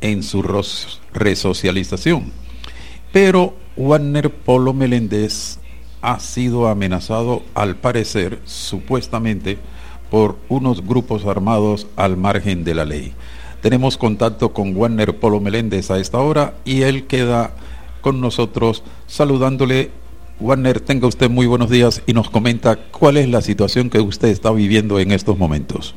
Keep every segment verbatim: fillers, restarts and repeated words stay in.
en su resocialización. Pero Warner Polo Meléndez ha sido amenazado, al parecer, supuestamente, por unos grupos armados al margen de la ley. Tenemos contacto con Warner Polo Meléndez a esta hora y él queda con nosotros saludándole. Warner, tenga usted muy buenos días y nos comenta cuál es la situación que usted está viviendo en estos momentos.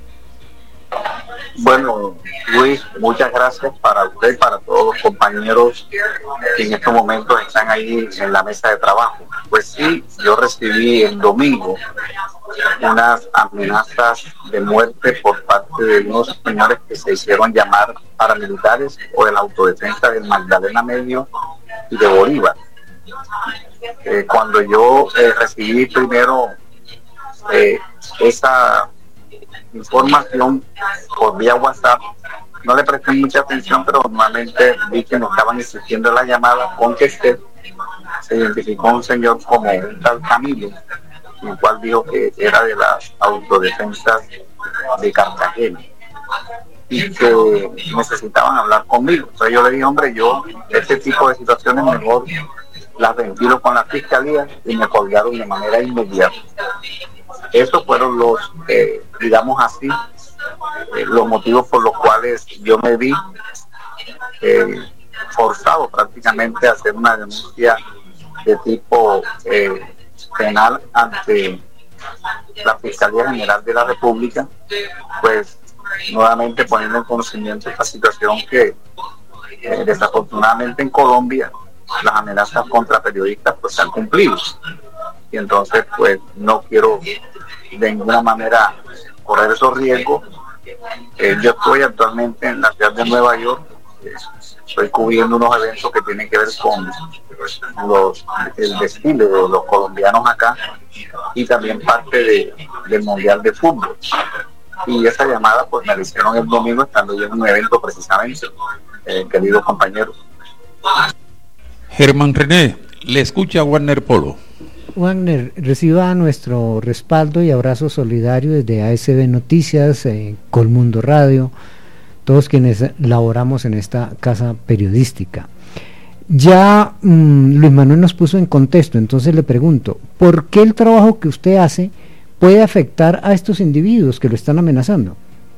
Bueno, Luis, muchas gracias para usted y para todos los compañeros que en estos momentos están ahí en la mesa de trabajo. Pues sí, yo recibí el domingo unas amenazas de muerte por parte de unos señores que se hicieron llamar paramilitares o de la autodefensa del Magdalena Medio y de Bolívar. Eh, cuando yo eh, recibí primero eh, esa información por vía WhatsApp, no le presté mucha atención, pero normalmente vi que nos estaban insistiendo en la llamada, contesté. Se identificó un señor como un tal Camilo, el cual dijo que era de las autodefensas de Cartagena y que necesitaban hablar conmigo. Entonces yo le dije, hombre, yo este tipo de situaciones mejor las ventilo con la fiscalía, y me colgaron de manera inmediata. Esos fueron los, eh, digamos así, eh, los motivos por los cuales yo me vi eh, forzado prácticamente a hacer una denuncia de tipo eh, penal ante la Fiscalía General de la República, pues nuevamente poniendo en conocimiento esta situación que eh, desafortunadamente en Colombia las amenazas contra periodistas pues se han cumplido, y entonces pues no quiero de ninguna manera correr esos riesgos. Eh, yo estoy actualmente en la ciudad de Nueva York, eh, estoy cubriendo unos eventos que tienen que ver con los, el desfile de los colombianos acá y también parte de, del Mundial de Fútbol. Y esa llamada pues me la hicieron el domingo estando yo en un evento precisamente, eh, queridos compañeros. Germán René, le escucha Warner Polo. Warner, reciba nuestro respaldo y abrazo solidario desde A S B Noticias, eh, Colmundo Radio, todos quienes laboramos en esta casa periodística. Ya mmm, Luis Manuel nos puso en contexto, entonces le pregunto, ¿por qué el trabajo que usted hace puede afectar a estos individuos que lo están amenazando?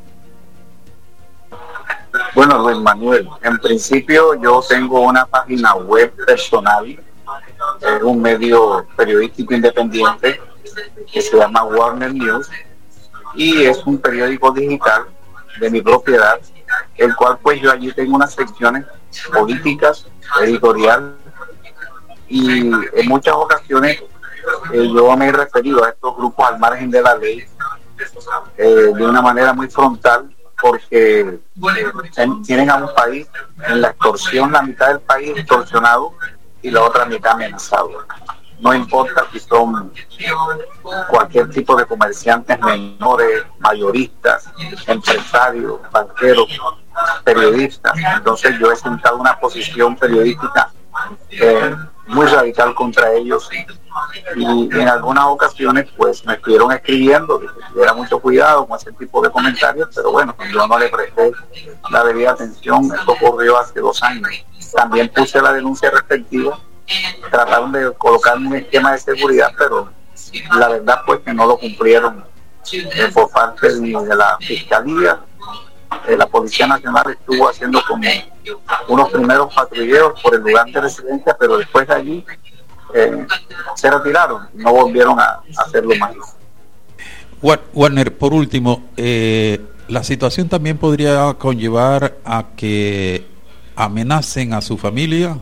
Bueno, Luis Manuel, en principio yo tengo una página web personal, es un medio periodístico independiente que se llama Warner News, y es un periódico digital de mi propiedad, el cual pues yo allí tengo unas secciones políticas, editorial, y en muchas ocasiones eh, yo me he referido a estos grupos al margen de la ley eh, de una manera muy frontal, porque eh, tienen a un país en la extorsión, la mitad del país extorsionado y la otra mitad amenazado. No importa si son cualquier tipo de comerciantes menores, mayoristas, empresarios, banqueros, periodistas. Entonces yo he sentado una posición periodística eh, muy radical contra ellos, y en algunas ocasiones pues me estuvieron escribiendo que tuviera mucho cuidado con ese tipo de comentarios, pero bueno, yo no le presté la debida atención. Esto ocurrió hace dos años. También puse la denuncia respectiva, trataron de colocar un esquema de seguridad, pero la verdad pues que no lo cumplieron eh, por parte de, de la Fiscalía. Eh, la Policía Nacional estuvo haciendo como unos primeros patrulleros por el lugar de residencia, pero después de allí eh, se retiraron, no volvieron a, a hacerlo más. Warner, por último, eh, la situación también podría conllevar a que amenacen a su familia.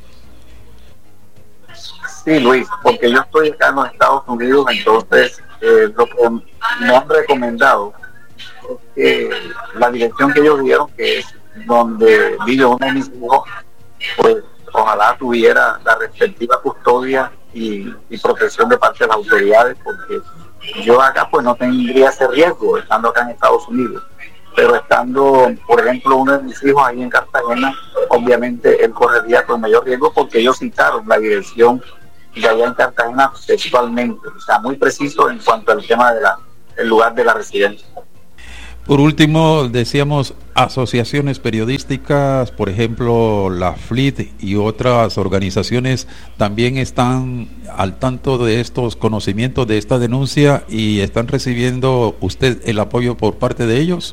Sí, Luis, porque yo estoy acá en los Estados Unidos, entonces eh, lo que me han recomendado es que la dirección que ellos dieron, que es donde vive uno de mis hijos, pues ojalá tuviera la respectiva custodia y, y protección de parte de las autoridades, porque yo acá pues no tendría ese riesgo estando acá en Estados Unidos, pero estando, por ejemplo, uno de mis hijos ahí en Cartagena, obviamente él correría con mayor riesgo, porque ellos citaron la dirección de allá en Cartagena textualmente, o sea, muy preciso en cuanto al tema de la el lugar de la residencia. Por último, decíamos, asociaciones periodísticas, por ejemplo, la F L I T y otras organizaciones también están al tanto de estos conocimientos, de esta denuncia, y están recibiendo usted el apoyo por parte de ellos.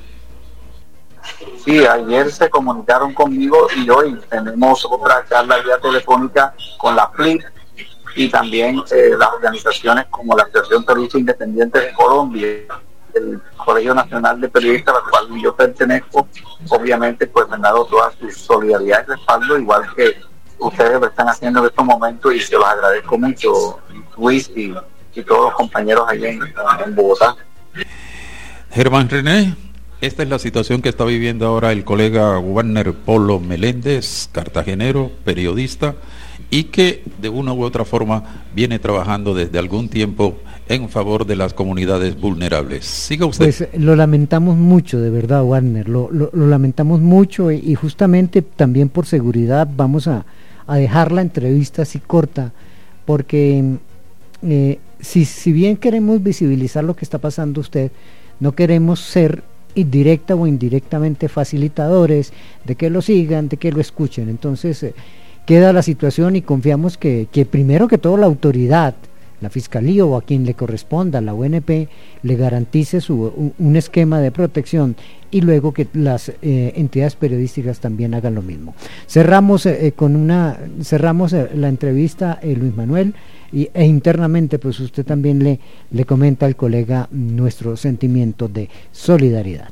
Sí, ayer se comunicaron conmigo y hoy tenemos otra charla vía telefónica con la F L I T y también eh, las organizaciones como la Asociación Periodista Independiente de Colombia, el Colegio Nacional de Periodistas, al cual yo pertenezco. Obviamente pues me han dado toda su solidaridad y respaldo, igual que ustedes lo están haciendo en estos momentos, y se los agradezco mucho, Luis y, y todos los compañeros allá en, en Bogotá. Germán René, esta es la situación que está viviendo ahora el colega Warner Polo Meléndez, cartagenero, periodista, y que de una u otra forma viene trabajando desde algún tiempo en favor de las comunidades vulnerables. Siga usted. Pues lo lamentamos mucho, de verdad, Warner, lo, lo, lo lamentamos mucho, y, y justamente también por seguridad vamos a, a dejar la entrevista así corta, porque eh, si, si bien queremos visibilizar lo que está pasando usted, no queremos ser directa o indirectamente facilitadores de que lo sigan, de que lo escuchen. Entonces eh, queda la situación, y confiamos que, que primero que todo la autoridad, la Fiscalía o a quien le corresponda, la U N P, le garantice su, un, un esquema de protección, y luego que las eh, entidades periodísticas también hagan lo mismo. Cerramos eh, con una cerramos eh, la entrevista, eh, Luis Manuel, y, e internamente pues usted también le, le comenta al colega nuestro sentimiento de solidaridad.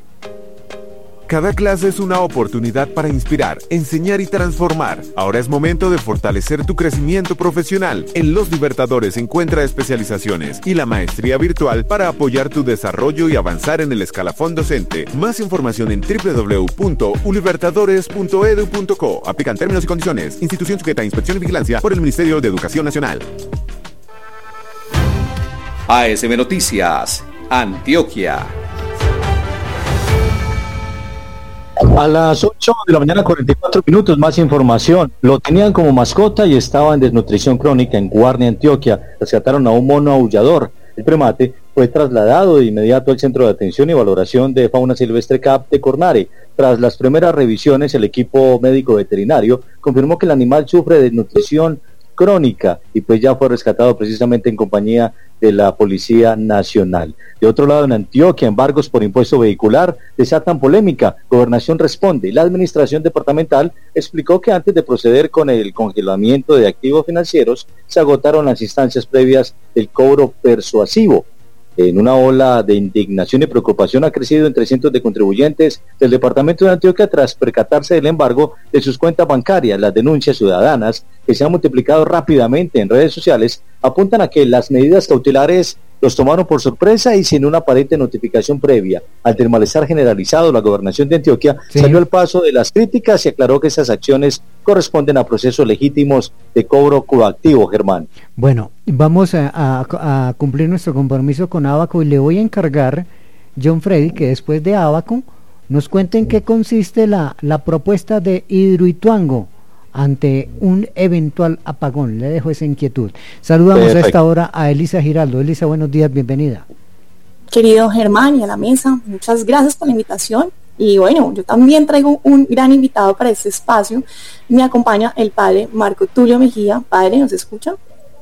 Cada clase es una oportunidad para inspirar, enseñar y transformar. Ahora es momento de fortalecer tu crecimiento profesional. En Los Libertadores encuentra especializaciones y la maestría virtual para apoyar tu desarrollo y avanzar en el escalafón docente. Más información en doble u doble u doble u punto u libertadores punto edu punto co. Aplican términos y condiciones. Institución sujeta a inspección y vigilancia por el Ministerio de Educación Nacional. A S M Noticias, Antioquia. A las ocho de la mañana, cuarenta y cuatro minutos, más información. Lo tenían como mascota y estaba en desnutrición crónica en Guarne, Antioquia. Rescataron a un mono aullador. El primate fue trasladado de inmediato al Centro de Atención y Valoración de Fauna Silvestre C A P de Cornare. Tras las primeras revisiones, el equipo médico veterinario confirmó que el animal sufre desnutrición crónica y pues ya fue rescatado precisamente en compañía de la Policía Nacional. De otro lado, en Antioquia, embargos por impuesto vehicular desatan polémica. Gobernación responde. La administración departamental explicó que antes de proceder con el congelamiento de activos financieros, se agotaron las instancias previas del cobro persuasivo. En una ola de indignación y preocupación ha crecido entre cientos de contribuyentes del departamento de Antioquia tras percatarse del embargo de sus cuentas bancarias. Las denuncias ciudadanas, que se han multiplicado rápidamente en redes sociales, apuntan a que las medidas cautelares los tomaron por sorpresa y sin una aparente notificación previa. Ante el malestar generalizado, la Gobernación de Antioquia sí. salió al paso de las críticas y aclaró que esas acciones corresponden a procesos legítimos de cobro coactivo. Germán. Bueno, vamos a, a, a cumplir nuestro compromiso con Abaco, y le voy a encargar, John Freddy, que después de Abaco nos cuente en qué consiste la, la propuesta de Hidroituango ante un eventual apagón. Le dejo esa inquietud. Saludamos Perfecto. a esta hora a Elisa Giraldo. Elisa, buenos días, bienvenida. Querido Germán, y a la mesa, muchas gracias por la invitación. Y bueno, yo también traigo un gran invitado para este espacio. Me acompaña el padre Marco Tulio Mejía. Padre, ¿nos escucha?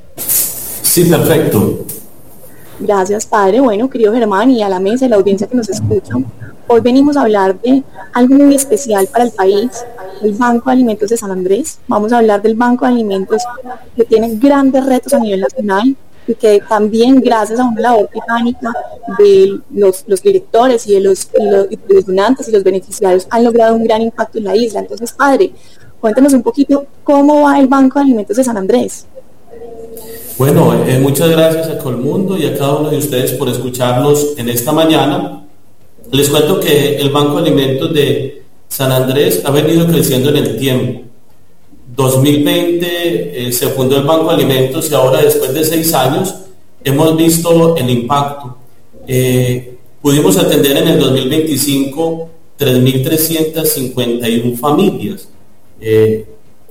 Sí, perfecto. Gracias, padre. Bueno, querido Germán, y a la mesa y la audiencia que nos escucha, hoy venimos a hablar de algo muy especial para el país, el Banco de Alimentos de San Andrés. Vamos a hablar del Banco de Alimentos, que tiene grandes retos a nivel nacional, y que también gracias a una labor titánica de los, los directores y de los, y los, y los donantes y los beneficiarios han logrado un gran impacto en la isla. Entonces, padre, cuéntanos un poquito cómo va el Banco de Alimentos de San Andrés. Bueno, eh, muchas gracias a Colmundo y a cada uno de ustedes por escucharnos en esta mañana. Les cuento que el Banco de Alimentos de San Andrés ha venido creciendo en el tiempo. dos mil veinte eh, se fundó el Banco de Alimentos y ahora, después de seis años, hemos visto el impacto. Eh, pudimos atender en el dos mil veinticinco tres mil trescientas cincuenta y una familias eh,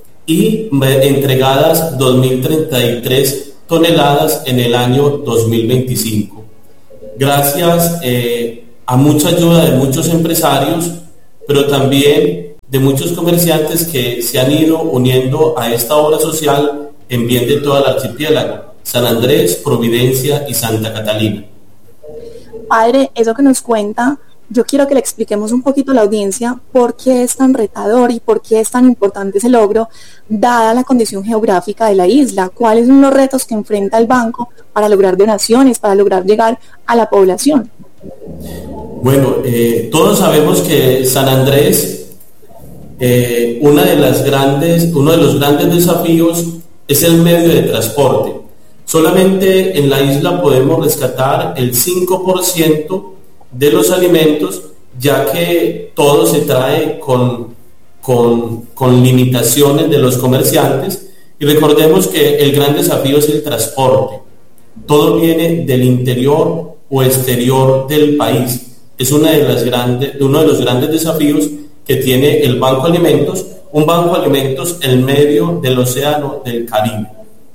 y entregadas dos mil treinta y tres toneladas en el año dos mil veinticinco. Gracias eh, a mucha ayuda de muchos empresarios, pero también de muchos comerciantes que se han ido uniendo a esta obra social en bien de toda la archipiélago, San Andrés, Providencia y Santa Catalina. Padre, eso que nos cuenta, yo quiero que le expliquemos un poquito a la audiencia por qué es tan retador y por qué es tan importante ese logro, dada la condición geográfica de la isla. ¿Cuáles son los retos que enfrenta el banco para lograr donaciones, para lograr llegar a la población? Bueno, eh, todos sabemos que San Andrés, eh, una de las grandes, uno de los grandes desafíos es el medio de transporte. Solamente en la isla podemos rescatar el cinco por ciento de los alimentos, ya que todo se trae con, con, con limitaciones de los comerciantes, y recordemos que el gran desafío es el transporte. Todo viene del interior o exterior del país. Es una de las grandes, uno de los grandes desafíos que tiene el Banco de Alimentos, un Banco de Alimentos en medio del océano del Caribe.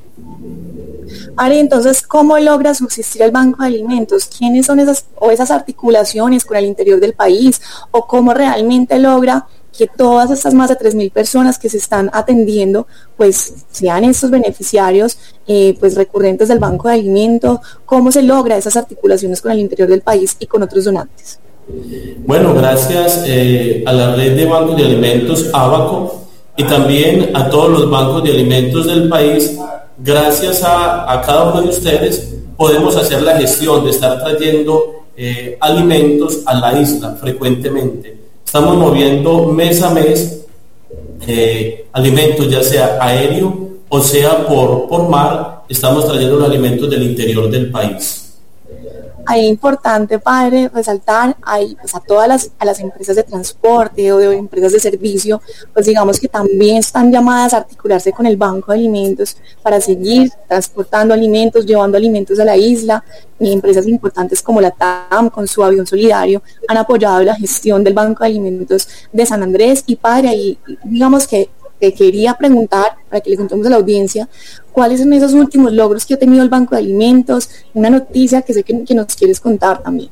Ari, entonces, ¿cómo logra subsistir el Banco de Alimentos? ¿Quiénes son esas o esas articulaciones con el interior del país? ¿O cómo realmente logra que todas estas más de tres mil personas que se están atendiendo, pues sean estos beneficiarios eh, pues recurrentes del Banco de Alimentos? ¿Cómo se logra esas articulaciones con el interior del país y con otros donantes? Bueno, gracias eh, a la red de bancos de alimentos Abaco y también a todos los bancos de alimentos del país. Gracias a, a cada uno de ustedes podemos hacer la gestión de estar trayendo eh, alimentos a la isla frecuentemente. Estamos moviendo mes a mes eh, alimentos, ya sea aéreo o sea por, por mar. Estamos trayendo los alimentos del interior del país. Ahí es importante, padre, resaltar ahí, pues, a todas las, a las empresas de transporte o de empresas de servicio, pues digamos que también están llamadas a articularse con el Banco de Alimentos para seguir transportando alimentos, llevando alimentos a la isla. Y empresas importantes como la T A M con su avión solidario han apoyado la gestión del Banco de Alimentos de San Andrés. Y padre, ahí digamos que te quería preguntar, para que le contemos a la audiencia, ¿cuáles son esos últimos logros que ha tenido el Banco de Alimentos? Una noticia que sé que, que nos quieres contar también.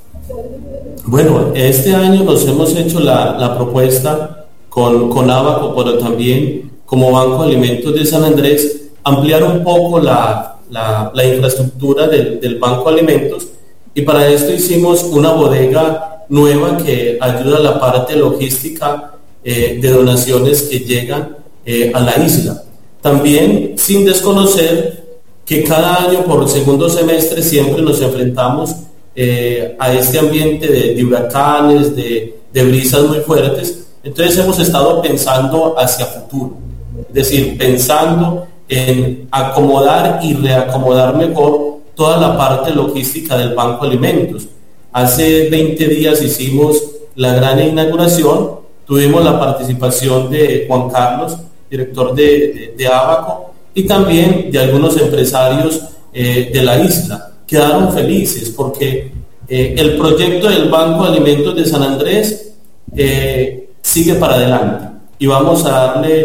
Bueno, este año nos hemos hecho la, la propuesta con, con Abaco, pero también como Banco de Alimentos de San Andrés, ampliar un poco la, la, la infraestructura del, del Banco de Alimentos, y para esto hicimos una bodega nueva que ayuda a la parte logística Eh, de donaciones que llegan eh, a la isla. También sin desconocer que cada año por el segundo semestre siempre nos enfrentamos eh, a este ambiente de, de huracanes, de, de brisas muy fuertes. Entonces hemos estado pensando hacia futuro, es decir, pensando en acomodar y reacomodar mejor toda la parte logística del Banco de Alimentos. Hace veinte días hicimos la gran inauguración. Tuvimos la participación de Juan Carlos, director de, de, de Abaco, y también de algunos empresarios eh, de la isla. Quedaron felices porque eh, el proyecto del Banco de Alimentos de San Andrés eh, sigue para adelante y vamos a darle